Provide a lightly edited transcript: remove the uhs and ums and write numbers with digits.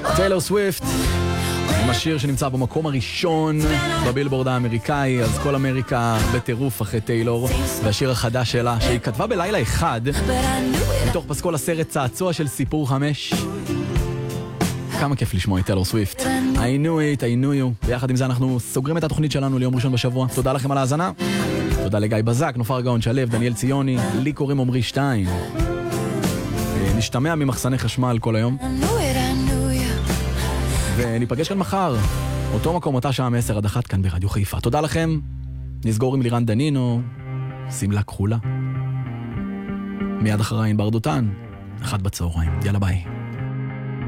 טיילור סוויפט, עם השיר שנמצא במקום הראשון בבילבורד האמריקאי, אז כל אמריקה בטירוף אחרי טיילור, והשיר החדש שלה שהיא כתבה בלילה אחד מתוך פסקול הסרט צעצוע של סיפור 5. כמה כיף לשמוע את טיילור סוויפט. I knew it, I knew you. ויחד עם זה אנחנו סוגרים את התוכנית שלנו ליום ראשון בשבוע. תודה לכם על ההאזנה. תודה לגיא בזק, נופר גאון שלו, דניאל ציוני, לי קוראים עומרי שטיין. נשתמע ממחסני חשמל כל היום. וניפגש כאן מחר, אותו מקום, אותה שעה 10-1 כאן ברדיו חיפה. תודה לכם. נסגור עם לירן דנינו, סמלה כחולה. מיד אחריי ענבר דותן, 1 בצהריים. יאללה ביי.